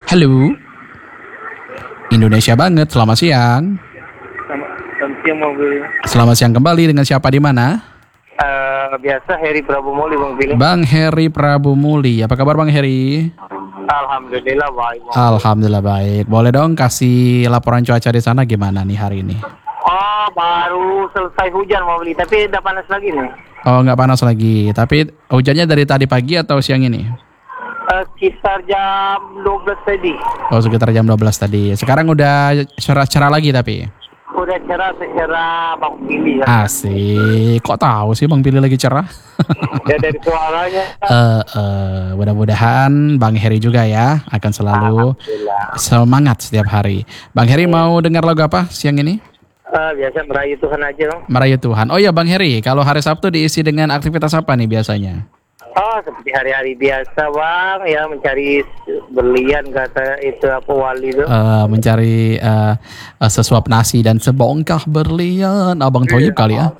Halo, Indonesia banget. Selamat siang. Selamat siang Bang Billy. Selamat siang kembali. Dengan siapa di mana? Biasa Heri Prabu Muli Bang Billy. Bang Heri Prabu Muli. Apa kabar Bang Heri? Alhamdulillah baik Bang. Alhamdulillah baik. Boleh dong kasih laporan cuaca di sana gimana nih hari ini? Oh, baru selesai hujan Bang Billy, tapi udah panas lagi nih. Oh, nggak panas lagi. Tapi hujannya dari tadi pagi atau siang ini? Sekitar jam 12 tadi. Oh, sekitar jam 12 tadi. Sekarang udah cerah-cerah lagi tapi? Udah cerah Bang Billy ya. Asik. Kok tahu sih Bang Billy lagi cerah? Ya dari suaranya. Mudah-mudahan Bang Heri juga ya akan selalu semangat setiap hari. Bang Heri mau dengar lagu apa siang ini? Biasa merayu Tuhan aja Bang. Merayu Tuhan. Oh ya Bang Heri, kalau hari Sabtu diisi dengan aktivitas apa nih biasanya? Oh, seperti hari-hari biasa Bang, ya mencari berlian kata itu apa wali itu. Mencari sesuap nasi dan sebongkah berlian. Abang Toyib kali ya.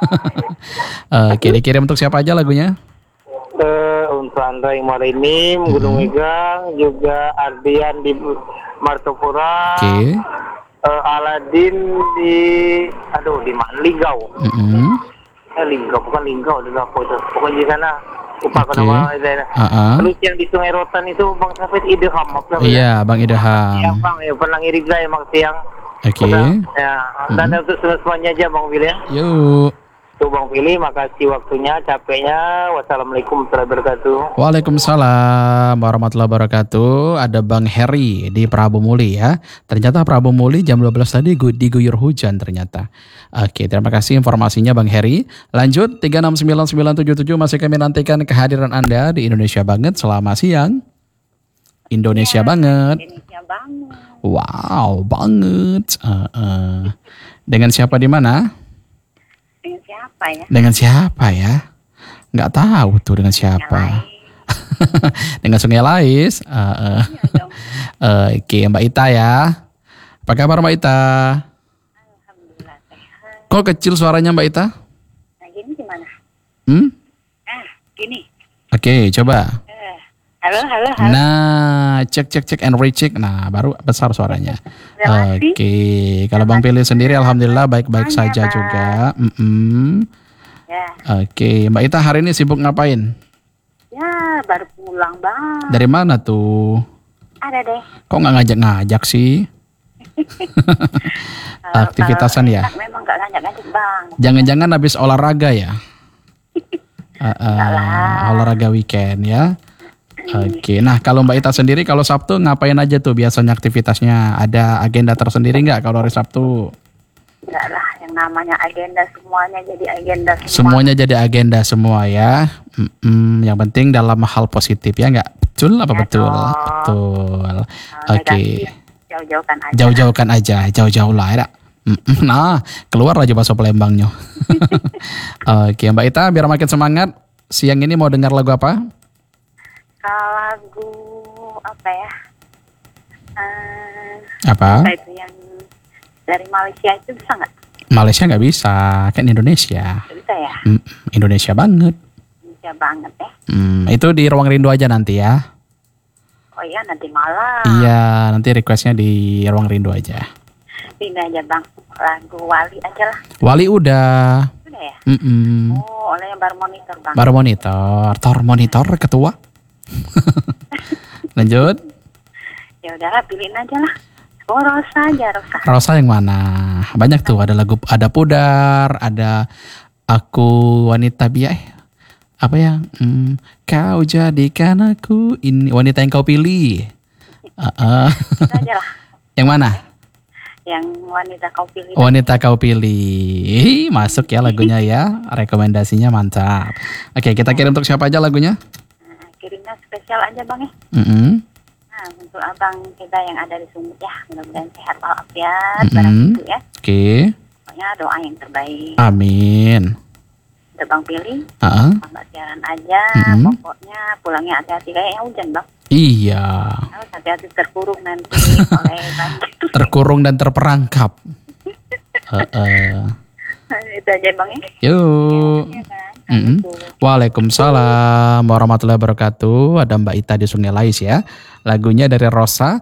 Oke, dikirim untuk siapa aja lagunya? Untuk Andra Marinim, Gunung Megang, juga Ardian di Martopura. Oke. Aladin di mana? Linggau. Linggau bukan Linggau, di apa itu? Pokoknya di sana. Lupa nama itu. Terus yang di Sungai Rotan itu Bang Safid Idham apa? Iya, Bang Idham. Iya Bang, ya pernah ngirim saya emang siang. Oke. Ya, dan untuk semuanya aja Bang Billy ya. Yuk. Tuh Bang Billy, makasih waktunya, capeknya. Wassalamualaikum warahmatullahi wabarakatuh. Waalaikumsalam warahmatullahi wabarakatuh. Ada Bang Heri di Prabu Muli ya. Ternyata Prabu Muli jam 12 tadi diguyur hujan ternyata. Oke, terima kasih informasinya Bang Heri. Lanjut 369977 masih kami nantikan kehadiran Anda di Indonesia Banget. Selamat siang. Indonesia Banget. Indonesia banget. Wow, banget. Dengan siapa di mana? Dengan siapa ya? Dengan siapa ya? Nggak tahu tuh dengan siapa. Dengan Sungai Lais. Oke, Mbak Ita ya. Apa kabar Mbak Ita? Alhamdulillah sehat. Kok kecil suaranya Mbak Ita? Nah gini gimana? Gini. Oke, coba. Halo. Nah, cek and recheck. Nah, baru besar suaranya. Relasi? Oke, kalau Bang Pilih sendiri alhamdulillah baik-baik saja Bang. juga. Ya. Oke, Mbak Ita hari ini sibuk ngapain? Ya, baru pulang Bang. Dari mana tuh? Ada deh. Kok nggak ngajak-ngajak sih? Aktivitasan ya? Memang nggak ngajak-ngajak Bang. Jangan-jangan habis olahraga ya? Lah. Olahraga weekend ya? Oke, nah kalau Mbak Ita sendiri kalau Sabtu ngapain aja tuh biasanya aktivitasnya? Ada agenda tersendiri nggak kalau hari Sabtu? Enggak lah, yang namanya agenda semuanya jadi agenda semua. Semuanya jadi agenda semua ya. Yang penting dalam hal positif ya nggak? Betul apa Ya betul? dong. Betul. Oke. Jauh-jauhkan aja. Jauh-jauhkan aja, jauh-jauh lah ya. Nah, keluar aja bakso Palembangnya. Oke, Mbak Ita biar makin semangat. Siang ini mau dengar lagu apa? Lagu apa ya? Apa? Apa itu yang dari Malaysia itu bisa nggak? Malaysia nggak bisa, kan Indonesia. Nggak bisa ya? Indonesia banget. Indonesia banget ya. Itu di Ruang Rindu aja nanti ya. Oh iya nanti malam. Iya, nanti requestnya di Ruang Rindu aja. Ini aja Bang, lagu Wali aja lah. Wali udah. Udah ya? Oh, olehnya baru monitor Bang. Baru monitor ketua. Lanjut. Ya udahlah, pilihin aja lah. Oh Rosa aja, Rosa. Rosa yang mana? Banyak tuh, ada lagu, ada Pudar, ada Aku Wanita Biaya. Apa ya? Kau jadikan aku ini wanita yang kau pilih. Itu aja lah. Yang mana? Yang wanita kau pilih. Wanita kau pilih. Masuk ya lagunya ya. Rekomendasinya mantap. Oke, kita kirim untuk siapa aja lagunya? Nah, kirimnya spesial aja Bang ya. Nah, untuk abang kita yang ada di Sumut ya, mudah-mudahan sehat walafiat, barang itu ya. Oke. Pokoknya doa yang terbaik. Amin. Untuk Bang pilih, nggak siaran aja. Pokoknya pulangnya hati-hati, kayaknya hujan Bang. Iya. Harus hati-hati terkurung nanti oleh banjir. Terkurung dan terperangkap. Itu aja Bang ya. Yuk. Ya, Bang. Waalaikumsalam warahmatullahi wabarakatuh. Ada Mbak Ita di Sungai Lais ya. Lagunya dari Rosa.